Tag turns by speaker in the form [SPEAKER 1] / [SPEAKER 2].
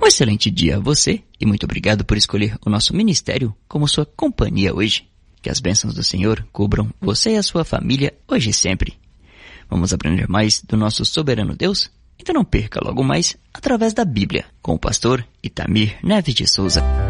[SPEAKER 1] Um excelente dia a você e muito obrigado por escolher o nosso ministério como sua companhia hoje. Que as bênçãos do Senhor cubram você e a sua família hoje e sempre. Vamos aprender mais do nosso soberano Deus? Então não perca logo mais através da Bíblia com o pastor Itamir Neves de Souza.